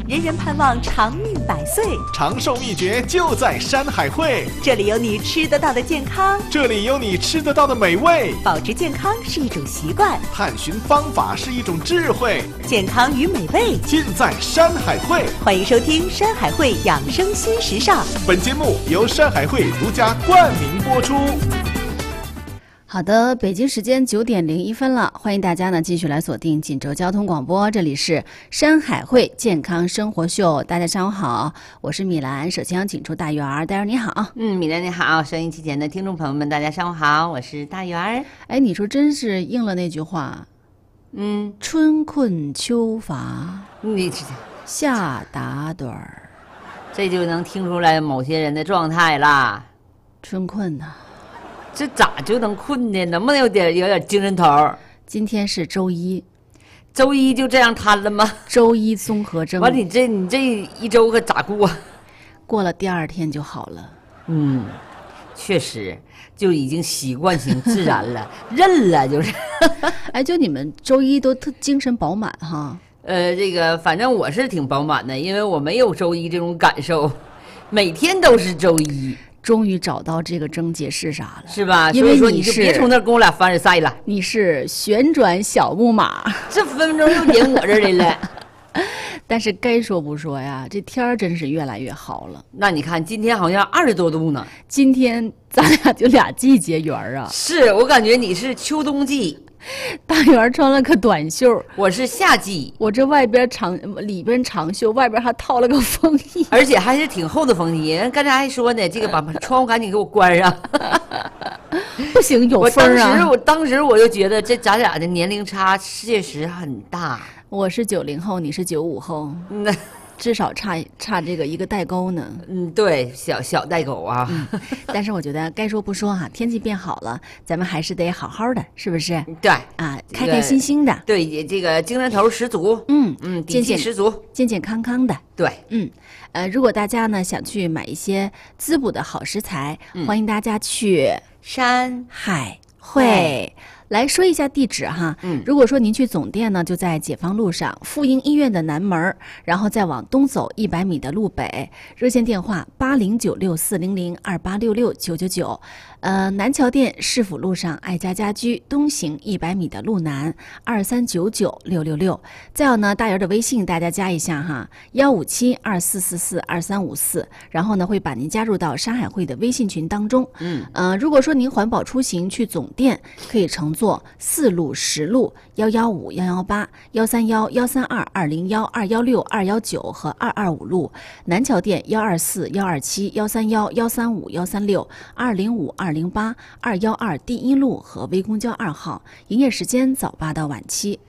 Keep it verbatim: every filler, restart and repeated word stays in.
人人盼望长命百岁。 长寿秘诀就在山海会， 这里有你吃得到的健康， 这里有你吃得到的美味。 保持健康是一种习惯， 探寻方法是一种智慧。 健康与美味尽在山海会。 欢迎收听山海会养生新时尚。 本节目由山海会独家冠名播出。 好的，北京时间九点零一分了，欢迎大家呢继续来锁定锦州交通广播，这里是山海会健康生活秀。大家上午好，我是米兰。首先要请出大圆儿，大圆儿你好。 嗯，米兰你好，收音机前的听众朋友们，大家上午好，我是大圆儿。 哎，你说真是应了那句话， 嗯， 春困秋乏， 你夏打盹儿， 这就能听出来某些人的状态啦。 春困呐、啊。 这咋就能困呢？能不能有点有点精神头？ 今天是周一， 周一就这样瘫了吗？ 周一综合症。 完，你这你这一周可咋过？ 过了第二天就好了。 嗯，确实就已经习惯性自然了，认了就是。 哎，就你们周一都特精神饱满哈。 呃，这个反正我是挺饱满的，因为我没有周一这种感受，每天都是周一。 终于找到这个症结是啥了， 是吧？ 因为所以说你就别从那儿跟我俩凡尔赛了。 你是旋转小木马， 这分分钟又引我这儿来了。 但是该说不说呀，这天儿真是越来越好了。 那你看今天好像二十多度呢。 今天咱俩就俩季节缘儿啊。 是我感觉你是秋冬季。 大圆穿了个短袖， 我是夏季， 我这外边长里边长袖，外边还套了个风衣， 而且还是挺厚的风衣。人刚才还说呢，这个把窗户赶紧给我关上。 不行，有风啊！ 我当时我当时我就觉得这咱俩的年龄差确实很大。 我是九零后，你是九五后， 那至少差差这个一个代沟呢。 嗯，对，小小代沟啊。 嗯、但是我觉得该说不说哈、啊，天气变好了，咱们还是得好好的，是不是？ 对啊，开开心心的。 对，这个精神头十足。 嗯嗯，底气十足， 健健康康的。 对， 嗯，呃，如果大家呢想去买一些滋补的好食材，嗯、欢迎大家去山海会。来说一下地址哈，嗯，如果说您去总店呢，就在解放路上妇婴医院的南门，然后再往东走一百米的路北，热线电话八零九六四零零二八六六九九九，呃，南桥店市府路上爱家家居东行一百米的路南二三九九六六六，再有呢，大圆的微信大家加一下哈，幺五七二四四四二三五四，然后呢会把您加入到山海会的微信群当中，嗯，呃，如果说您环保出行去总店，可以乘坐四路十路幺幺五幺幺八幺三幺幺三二二零幺二幺六二幺九和二二五路，南桥店幺二四幺二七幺三幺幺三五幺三六二零五二零八二幺二第一路和微公交二号，营业时间早八到晚七。